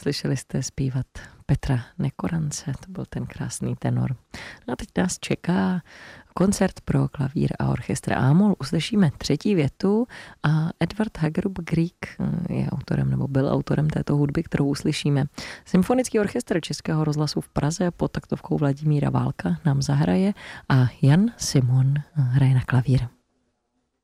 Slyšeli jste zpívat Petra Nekorance, to byl ten krásný tenor. No a teď nás čeká koncert pro klavír a orchestr A-moll. Uslyšíme třetí větu a Edvard Hagerup Grieg je autorem nebo byl autorem této hudby, kterou uslyšíme. Symfonický orchestr Českého rozhlasu v Praze pod taktovkou Vladimíra Válka nám zahraje a Jan Simon hraje na klavír.